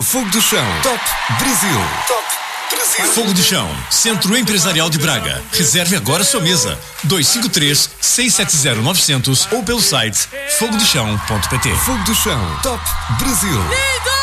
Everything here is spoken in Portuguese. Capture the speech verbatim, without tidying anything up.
Fogo do Chão. Top Brasil. Top Brasil. Fogo do Chão, Centro Empresarial de Braga. Reserve agora sua mesa. dois cinco três, seis sete zero, nove zero zero ou pelo site fogo do chão ponto pt. Fogo do Chão. Top Brasil. Lindo!